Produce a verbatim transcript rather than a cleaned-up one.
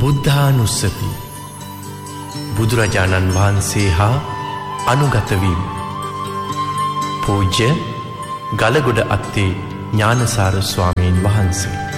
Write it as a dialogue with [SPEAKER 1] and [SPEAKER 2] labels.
[SPEAKER 1] බුද්ධානුස්සති බුදුරජාණන් වහන්සේ හා අනුගත වීම. පූජ්‍ය ගලගොඩ අත්තේ ඥානසාර ස්වාමීන් වහන්සේ.